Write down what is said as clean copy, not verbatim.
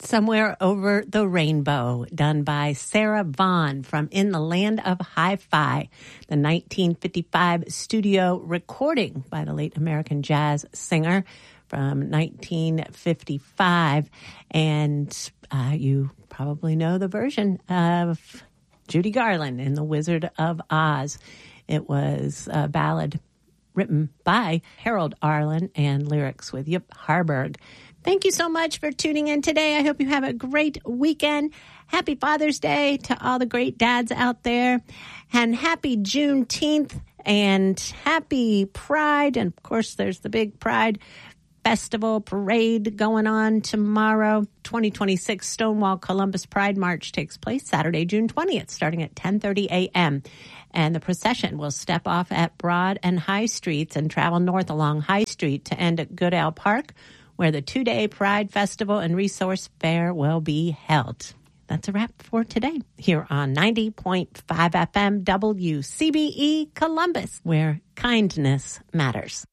Somewhere Over the Rainbow, done by Sarah Vaughan from In the Land of Hi-Fi, the 1955 studio recording by the late American jazz singer from 1955. And you probably know the version of Judy Garland in The Wizard of Oz. It was a ballad written by Harold Arlen and lyrics with Yip Harburg. Thank you so much for tuning in today. I hope you have a great weekend. Happy Father's Day to all the great dads out there. And happy Juneteenth and happy Pride. And, of course, there's the big Pride Festival parade going on tomorrow. 2026 Stonewall Columbus Pride March takes place Saturday, June 20th, starting at 10:30 a.m. And the procession will step off at Broad and High Streets and travel north along High Street to end at Goodale Park, where the 2-day Pride Festival and Resource Fair will be held. That's a wrap for today here on 90.5 FM WCBE Columbus, where kindness matters.